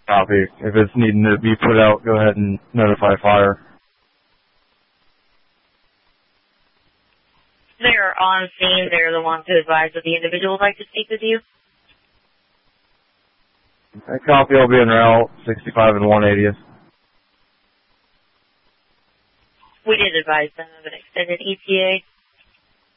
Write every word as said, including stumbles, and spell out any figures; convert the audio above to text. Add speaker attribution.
Speaker 1: Copy. If it's needing to be put out, go ahead and notify fire.
Speaker 2: They're on scene. They're the ones who advise that the individual would like to speak with you.
Speaker 1: A copy will be en route, sixty-five and one eightieth.
Speaker 2: We did advise them of an extended E T A.